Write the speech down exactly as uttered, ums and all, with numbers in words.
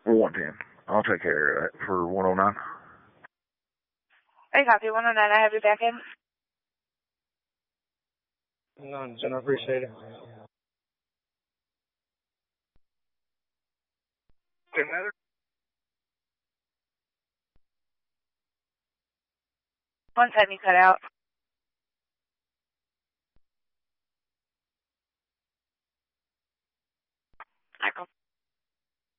one ten. I'll take care of that for one oh nine. Hey, copy one oh nine. I have you back in. None, Jen. I appreciate it. Another? One time you cut out. Michael.